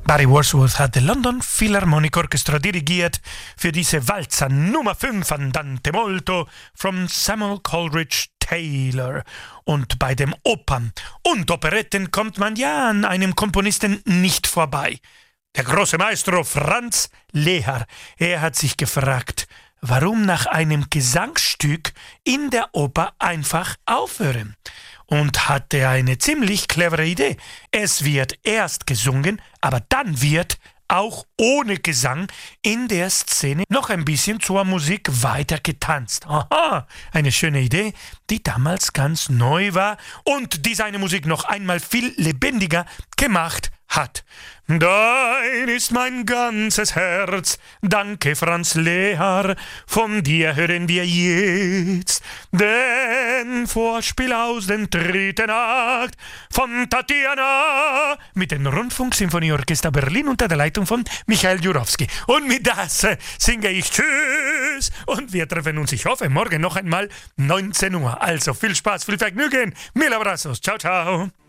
Barry Wordsworth hat den London Philharmonic Orchestra dirigiert für diese Walzer Nummer 5 Andante molto von Samuel Coleridge Taylor. Und bei dem Opern und Operetten kommt man ja an einem Komponisten nicht vorbei. Der große Maestro Franz Lehár, er hat sich gefragt, warum nach einem Gesangsstück in der Oper einfach aufhören? Und hatte eine ziemlich clevere Idee. Es wird erst gesungen, aber dann wird auch ohne Gesang in der Szene noch ein bisschen zur Musik weiter getanzt. Aha, eine schöne Idee, die damals ganz neu war und die seine Musik noch einmal viel lebendiger gemacht hat. Dein ist mein ganzes Herz, danke Franz Lehár, von dir hören wir jetzt den Vorspiel aus dem 3. Akt von Tatiana mit dem Rundfunksymphonieorchester Berlin unter der Leitung von Michael Jurowski. Und mit das singe ich Tschüss und wir treffen uns, ich hoffe, morgen noch einmal 19 Uhr. Also viel Spaß, viel Vergnügen, mil abrazos, ciao, ciao.